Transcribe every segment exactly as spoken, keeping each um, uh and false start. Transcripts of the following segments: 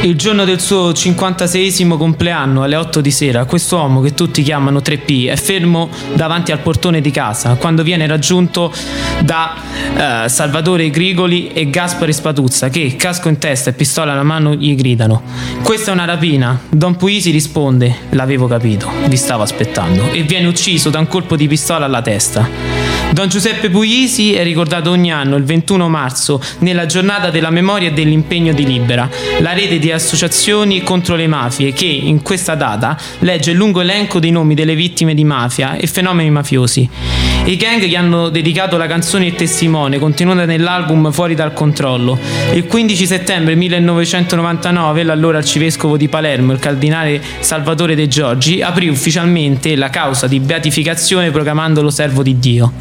Il giorno del suo cinquantaseiesimo compleanno, alle otto di sera, quest'uomo che tutti chiamano tre P è fermo davanti al portone di casa quando viene raggiunto da eh, Salvatore Grigoli e Gaspare Spatuzza che, casco in testa e pistola alla mano, gli gridano: questa è una rapina. Don Puglisi risponde: l'avevo capito, vi stavo aspettando, e viene ucciso da un colpo di pistola alla testa. Don Giuseppe Puglisi è ricordato ogni anno il ventuno marzo nella giornata della memoria e dell'impegno di Libera, la rete di associazioni contro le mafie che in questa data legge il lungo elenco dei nomi delle vittime di mafia e fenomeni mafiosi. I gang gli hanno dedicato la canzone Il testimone, contenuta nell'album Fuori dal controllo. Il quindici settembre millenovecentonovantanove l'allora arcivescovo di Palermo, il cardinale Salvatore De Giorgi, aprì ufficialmente la causa di beatificazione proclamandolo servo di Dio.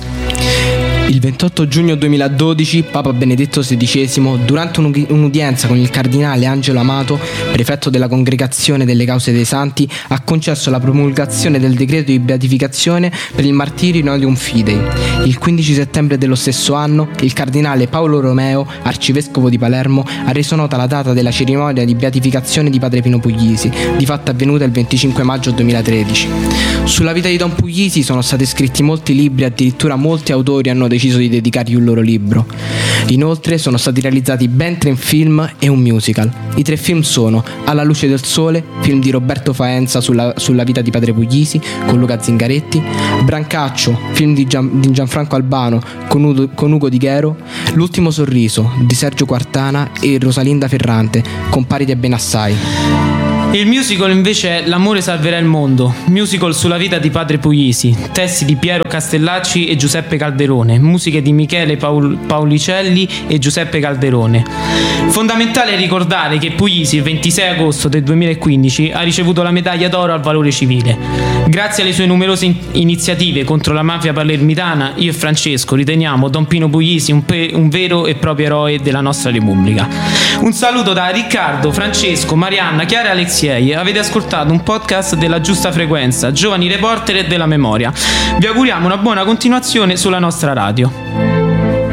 Il ventotto giugno duemiladodici Papa Benedetto sedicesimo, durante un'udienza con il cardinale Angelo Amato, prefetto della Congregazione delle Cause dei Santi, ha concesso la promulgazione del decreto di beatificazione per il martirio Inodium Fidei. Il quindici settembre dello stesso anno il cardinale Paolo Romeo, arcivescovo di Palermo, ha reso nota la data della cerimonia di beatificazione di padre Pino Puglisi, di fatto avvenuta il venticinque maggio duemilatredici. Sulla vita di Don Puglisi sono stati scritti molti libri, addirittura molti autori hanno deciso di dedicargli un loro libro. Inoltre sono stati realizzati ben tre film e un musical. I tre film sono Alla luce del sole, film di Roberto Faenza sulla, sulla vita di padre Puglisi con Luca Zingaretti; Brancaccio, film di, Gian, di Gianfranco Albano con, Udo, con Ugo Di Ghero; L'ultimo sorriso di Sergio Quartana e Rosalinda Ferrante con Paride Benassai. Il musical invece è L'amore salverà il mondo, musical sulla vita di padre Puglisi, testi di Piero Castellacci e Giuseppe Calderone, musiche di Michele Paul- Paulicelli e Giuseppe Calderone. Fondamentale ricordare che Puglisi il ventisei agosto del duemilaquindici ha ricevuto la medaglia d'oro al valore civile. Grazie alle sue numerose in- iniziative contro la mafia palermitana, io e Francesco riteniamo Don Pino Puglisi un, pe- un vero e proprio eroe della nostra Repubblica. Un saluto da Riccardo, Francesco, Marianna, Chiara e Alexei. Avete ascoltato un podcast della Giusta Frequenza, giovani reporter della memoria. Vi auguriamo una buona continuazione sulla nostra radio.